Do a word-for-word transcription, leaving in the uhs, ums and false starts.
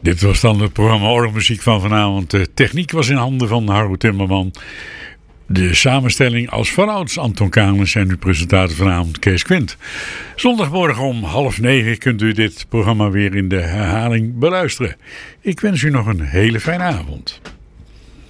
Dit was dan het programma Orgelmuziek van vanavond. De techniek was in handen van Harro Timmerman. De samenstelling als vanouds Anton Kanis en uw presentator vanavond Kees Quint. Zondagmorgen om half negen kunt u dit programma weer in de herhaling beluisteren. Ik wens u nog een hele fijne avond.